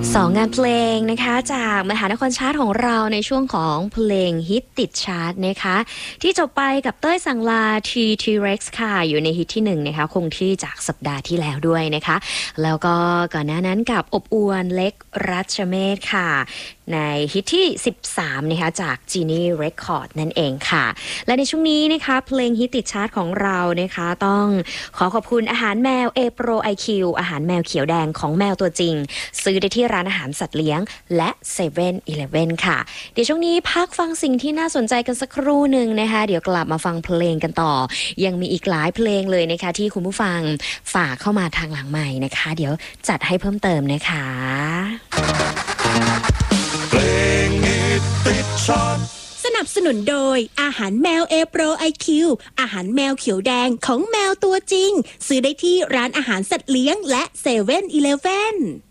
สองงานเพลงนะคะจากมหานครชาร์ตของเราในช่วงของเพลงฮิตติดชาร์ตนะคะที่จบไปกับเต้ยสังลา T-Rex ค่ะอยู่ในฮิตที่1นะคะคงที่จากสัปดาห์ที่แล้วด้วยนะคะแล้วก็ก่อนหน้านั้นกับอบอวลเล็กรัชเมธค่ะในฮิตที่13นะคะจาก Genie Record นั่นเองค่ะและในช่วงนี้นะคะเพลงฮิตติดชาร์ตของเรานะคะต้องขอบคุณอาหารแมว A-Pro IQ อาหารแมวเขียวแดงของแมวตัวจริงซื้อได้ที่ร้านอาหารสัตว์เลี้ยงและ7-Eleven ค่ะเดี๋ยวช่วงนี้พักฟังสิ่งที่น่าสนใจกันสักครู่หนึ่งนะคะเดี๋ยวกลับมาฟังเพลงกันต่อยังมีอีกหลายเพลงเลยนะคะที่คุณผู้ฟังฝากเข้ามาทางหลังใหม่นะคะเดี๋ยวจัดให้เพิ่มเติมนะคะเพลงฮิตติดชาร์ตสนับสนุนโดยอาหารแมว A-Pro IQ อาหารแมวเขียวแดงของแมวตัวจริงซื้อได้ที่ร้านอาหารสัตว์เลี้ยงและ7-Eleven